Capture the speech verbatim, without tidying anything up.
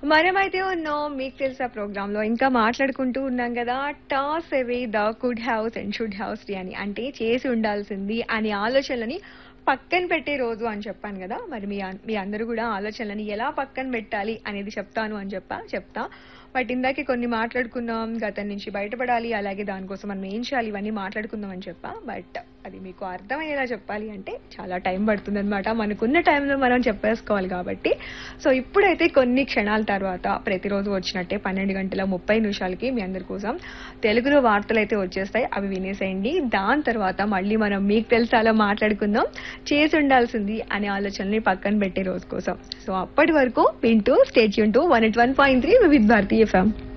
మనమైతే ఉన్నాం మీకు తెలుసా ప్రోగ్రామ్ లో ఇంకా మాట్లాడుకుంటూ ఉన్నాం కదా. Toss away the could house and should house day అని, అంటే చేసి ఉండాల్సింది అనే ఆలోచనలని పక్కన పెట్టే రోజు అని చెప్పాను కదా. మరి మీ అన్- మీ అందరూ కూడా ఆలోచనలని ఎలా పక్కన పెట్టాలి అనేది చెప్తాను అని చెప్పా చెప్తా బట్ ఇందాకే కొన్ని మాట్లాడుకున్నాం, గతం నుంచి బయటపడాలి, అలాగే దానికోసం మనం ఏం చేయాలి ఇవన్నీ మాట్లాడుకుందాం అని చెప్పా. బట్ అది మీకు అర్థమయ్యేలా చెప్పాలి అంటే చాలా టైం పడుతుంది అనమాట. మనకున్న టైంలో మనం చెప్పేసుకోవాలి కాబట్టి. సో ఇప్పుడైతే కొన్ని క్షణాల తర్వాత ప్రతిరోజు వచ్చినట్టే పన్నెండు గంటల ముప్పై నిమిషాలకి మీ అందరి కోసం తెలుగులో వార్తలు అయితే వచ్చేస్తాయి, అవి వినేసేయండి. దాని తర్వాత మళ్ళీ మనం మీకు తెలుసాలో మాట్లాడుకుందాం చేసి ఉండాల్సింది అనే ఆలోచనని పక్కన పెట్టే రోజు కోసం. సో అప్పటి వరకు వింటూ state Yoon to one at one point three with Bharati FM.